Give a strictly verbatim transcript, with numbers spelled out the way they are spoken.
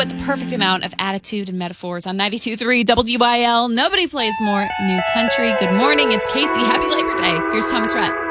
with the perfect amount of attitude and metaphors on ninety-two point three W I L. Nobody plays more new country. Good morning. It's Casey. Happy Labor Day. Here's Thomas Rhett.